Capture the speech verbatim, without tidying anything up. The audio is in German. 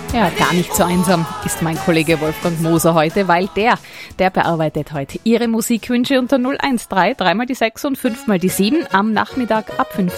Ja, gar nicht so einsam ist mein Kollege Wolfgang Moser heute, weil der, der bearbeitet heute Ihre Musikwünsche unter null eins drei, drei mal die sechs und fünf mal die sieben am Nachmittag ab fünfzehn